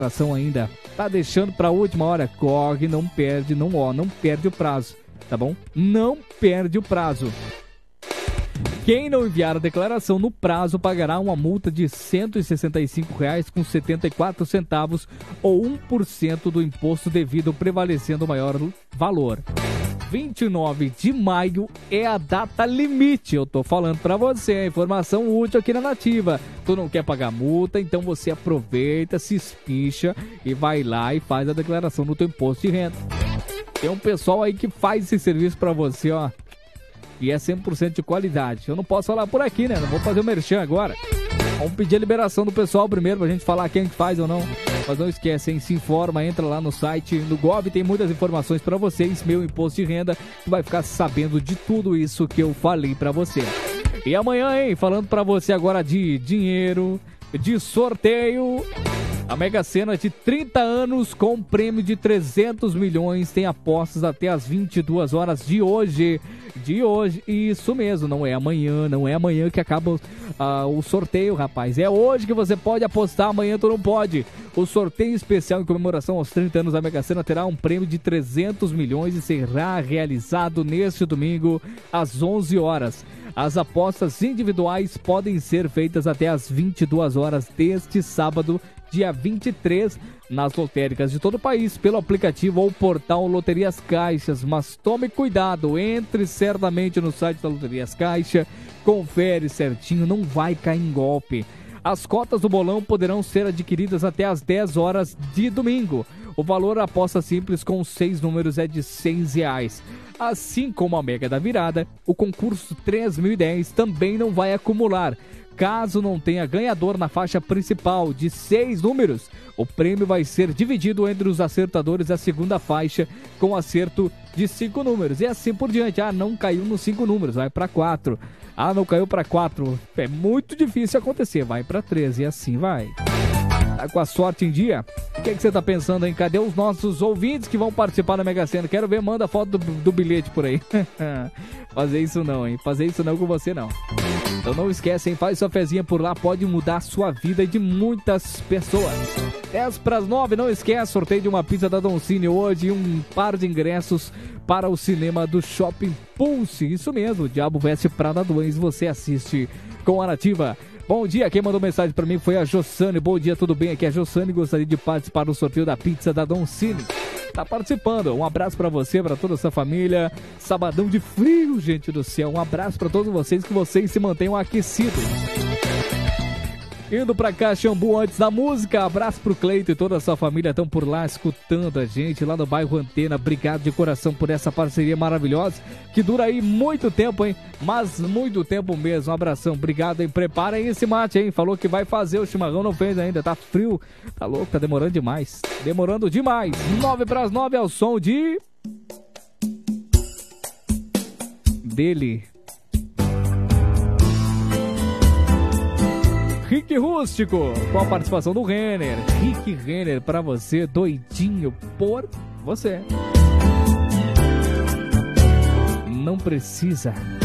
ainda, tá deixando pra última hora, corre, não perde o prazo, tá bom? Não perde o prazo. Quem não enviar a declaração no prazo pagará uma multa de R$ 165,74 ou 1% do imposto devido, prevalecendo o maior valor. 29 de maio é a data limite, eu tô falando pra você, informação útil aqui na Nativa. Tu não quer pagar multa, então você aproveita, se espicha e vai lá e faz a declaração do teu imposto de renda. Tem um pessoal aí que faz esse serviço pra você, ó, e é 100% de qualidade. Eu não posso falar por aqui, né? Não vou fazer o merchan agora. Vamos pedir a liberação do pessoal primeiro pra gente falar quem faz ou não. Mas não esquece, hein? Se informa, entra lá no site, no Gov, tem muitas informações pra vocês. Meu imposto de renda, tu vai ficar sabendo de tudo isso que eu falei pra você. E amanhã, hein? Falando pra você agora de dinheiro, de sorteio. A Mega Sena de 30 anos com prêmio de 300 milhões. Tem apostas até as 22 horas de hoje. Isso mesmo, não é amanhã que acaba o sorteio, rapaz. É hoje que você pode apostar, amanhã tu não pode. O sorteio especial em comemoração aos 30 anos da Mega Sena terá um prêmio de 300 milhões e será realizado neste domingo às 11 horas. As apostas individuais podem ser feitas até às 22 horas deste sábado, dia 23, nas lotéricas de todo o país, pelo aplicativo ou portal Loterias Caixas. Mas tome cuidado, entre certamente no site da Loterias Caixa, confere certinho, não vai cair em golpe. As cotas do bolão poderão ser adquiridas até às 10 horas de domingo. O valor da aposta simples com 6 números é de R$ 6. Assim como a Mega da Virada, o concurso 3010 também não vai acumular. Caso não tenha ganhador na faixa principal de 6 números, o prêmio vai ser dividido entre os acertadores da segunda faixa com acerto de 5 números. E assim por diante. Não caiu nos 5 números, vai para 4. Não caiu para 4. É muito difícil acontecer, vai para 3 e assim vai. Tá com a sorte em dia? O que você tá pensando, hein? Cadê os nossos ouvintes que vão participar da Mega Sena? Quero ver, manda foto do bilhete por aí. Fazer isso não, hein? Fazer isso não com você, não. Então não esquece, hein? Faz sua fezinha por lá, pode mudar a sua vida e de muitas pessoas. 10:09, não esquece, sorteio de uma pizza da Don Cine hoje e um par de ingressos para o cinema do Shopping Pulse. Isso mesmo, o Diabo Veste Prada 2, você assiste com a Nativa. Bom dia, quem mandou mensagem pra mim foi a Jossane. Bom dia, tudo bem? Aqui é a Jossane, gostaria de participar do sorteio da pizza da Don Cine. Tá participando, um abraço pra você, pra toda a sua família. Sabadão de frio, gente do céu. Um abraço pra todos vocês, que vocês se mantenham aquecidos. Indo pra Caxambu antes da música, abraço pro Cleito e toda a sua família, estão por lá escutando a gente lá no bairro Antena. Obrigado de coração por essa parceria maravilhosa, que dura aí muito tempo, hein? Mas muito tempo mesmo. Um abração, obrigado, hein? Preparem esse mate, hein? Falou que vai fazer, o chimarrão não fez ainda, tá frio, tá louco, tá demorando demais. 9:09 ao som de... dele. Rick Rústico, com a participação do Renner. Rick Renner, pra você, doidinho por você. Não precisa